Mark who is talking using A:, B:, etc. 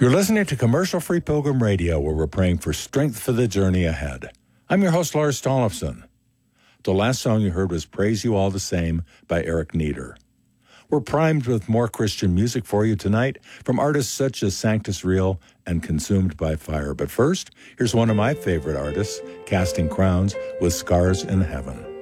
A: You're listening to Commercial-Free Pilgrim Radio, where we're praying for strength for the journey ahead. I'm your host, Lars Tollefson. The last song you heard was Praise You All the Same by Eric Nieder. We're primed with more Christian music for you tonight from artists such as Sanctus Real and Consumed by Fire. But first, here's one of my favorite artists, Casting Crowns with Scars in Heaven.